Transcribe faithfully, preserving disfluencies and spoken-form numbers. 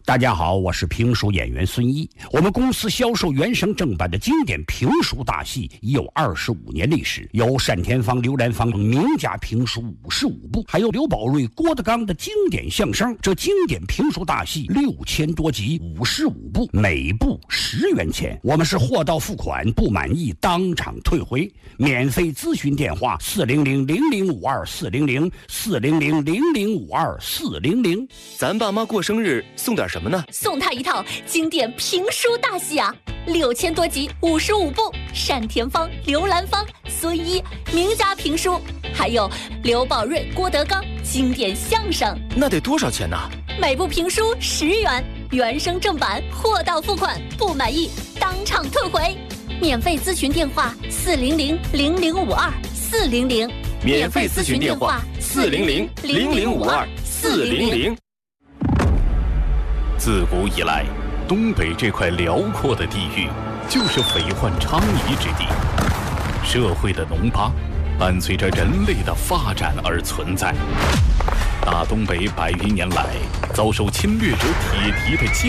大家好，我是评书演员孙一。我们公司销售原声正版的经典评书大戏已有二十五年历史，有单田芳、刘兰芳等名家评书五十五部，还有刘宝瑞、郭德纲的经典相声。这经典评书大戏六千多集，五十五部，每部十元钱。我们是货到付款，不满意当场退回。免费咨询电话：四零零零零五二四零零四零零零零五二四零零。 咱爸妈过生日送点什么呢？ 送他一套经典评书大戏啊，六千多集，五十五部，单田芳、刘兰芳、孙一名家评书，还有刘宝瑞、郭德纲经典相声。 那得多少钱呢？ 每部评书十元，原声正版，货到付款，不满意当场退回。免费咨询电话：四零零零零五二四零零。 免费咨询电话：四零零零零五二四零零。 自古以来，东北这块辽阔的地域就是匪患昌夷之地。社会的脓疤伴随着人类的发展而存在。大东北百余年来遭受侵略者铁蹄的